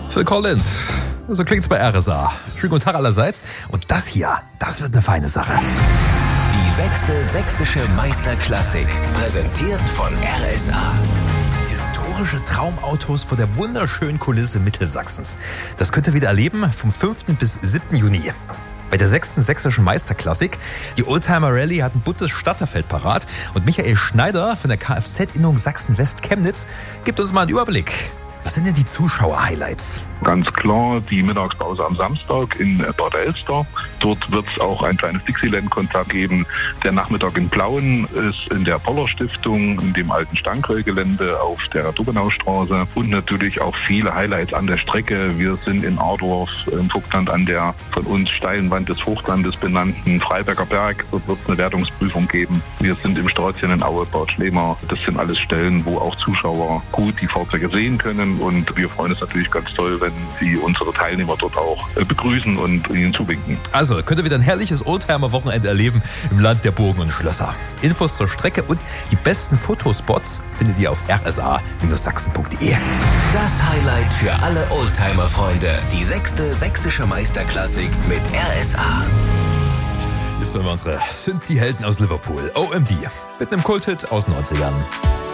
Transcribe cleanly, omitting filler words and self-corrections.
Phil Collins, so klingt's bei RSA. Schönen guten Tag allerseits. Und das hier, das wird eine feine Sache. Die 6. Sächsische Meisterklassik, präsentiert von RSA. Historische Traumautos vor der wunderschönen Kulisse Mittelsachsens. Das könnt ihr wieder erleben vom 5. bis 7. Juni. Bei der 6. Sächsischen Meisterklassik. Die Oldtimer Rallye hat ein buntes Starterfeld parat. Und Michael Schneider von der Kfz-Innung Sachsen-West-Chemnitz gibt uns mal einen Überblick. Was sind denn die Zuschauer-Highlights? Ganz klar die Mittagspause am Samstag in Bad Elster. Dort wird es auch ein kleines Dixieland-Konzert geben. Der Nachmittag in Plauen ist in der Poller-Stiftung, in dem alten Stankheu-Gelände auf der Dobenaustraße. Und natürlich auch viele Highlights an der Strecke. Wir sind in Ardorf im Vogtland an der von uns steilen Wand des Vogtlandes benannten Freiberger Berg. Dort wird es eine Wertungsprüfung geben. Wir sind im Sträutzchen in Aue, Bad Schlema. Das sind alles Stellen, wo auch Zuschauer gut die Fahrzeuge sehen können. Und wir freuen uns natürlich ganz toll, wenn Sie unsere Teilnehmer dort auch begrüßen und ihnen zuwinken. Also könnt ihr wieder ein herrliches Oldtimer-Wochenende erleben im Land der Burgen und Schlösser. Infos zur Strecke und die besten Fotospots findet ihr auf rsa-sachsen.de. Das Highlight für alle Oldtimer-Freunde. Die 6. Sächsische Meisterklassik mit RSA. Jetzt hören wir unsere Synthie-Helden aus Liverpool, OMD, mit einem Kulthit aus den 90ern.